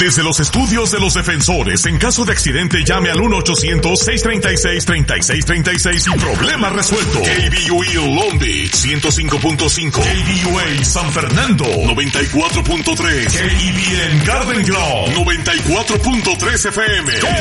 Desde los estudios de los defensores, en caso de accidente llame al 1-800-636-3636 y problema resuelto. KBUE Long Beach 105.5, KBUE San Fernando 94.3, KBN Garden Grove 94.3 FM.